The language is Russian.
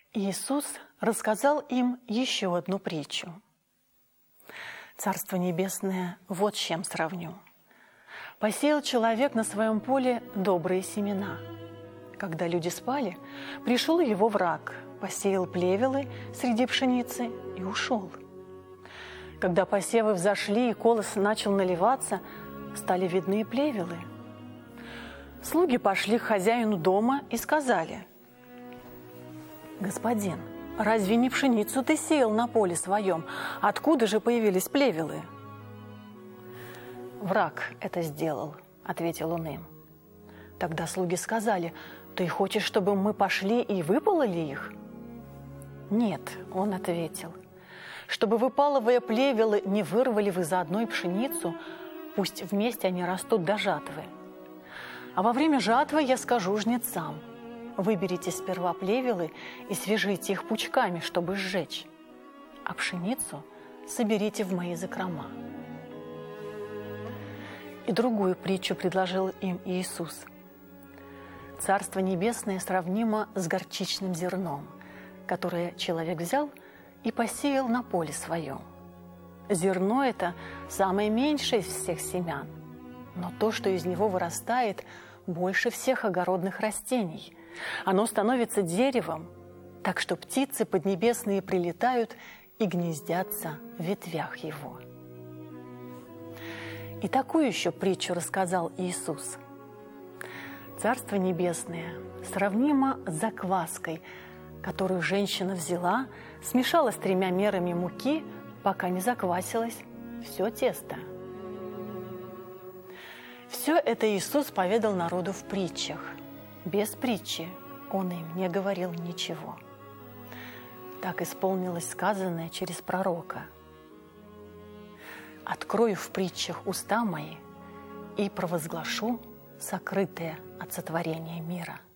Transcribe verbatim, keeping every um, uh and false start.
Иисус рассказал им еще одну притчу. Царство Небесное вот с чем сравню. Посеял человек на своем поле добрые семена. Когда люди спали, пришел его враг, посеял плевелы среди пшеницы и ушел. Когда посевы взошли и колос начал наливаться, стали видны плевелы. Слуги пошли к хозяину дома и сказали: «Господин, разве не пшеницу ты сеял на поле своем? Откуда же появились плевелы?» «Враг это сделал», — ответил он им. Тогда слуги сказали: «Ты хочешь, чтобы мы пошли и выпалоли их?» «Нет», — он ответил, «чтобы, выпалывая плевелы, не вырвали вы заодно и пшеницу, пусть вместе они растут до жатвы. А во время жатвы я скажу жнецам: выберите сперва плевелы и свяжите их пучками, чтобы сжечь, а пшеницу соберите в мои закрома». И другую притчу предложил им Иисус. Царство Небесное сравнимо с горчичным зерном, которое человек взял и посеял на поле своем. Зерно это самое меньшее из всех семян, но то, что из него вырастает, больше всех огородных растений. Оно становится деревом, так что птицы поднебесные прилетают и гнездятся в ветвях его. И такую еще притчу рассказал Иисус. Царство Небесное сравнимо с закваской, которую женщина взяла, смешала с тремя мерами муки, пока не заквасилось все тесто. Все это Иисус поведал народу в притчах. Без притчи Он им не говорил ничего. Так исполнилось сказанное через пророка: «Открою в притчах уста мои и провозглашу сокрытое от сотворения мира».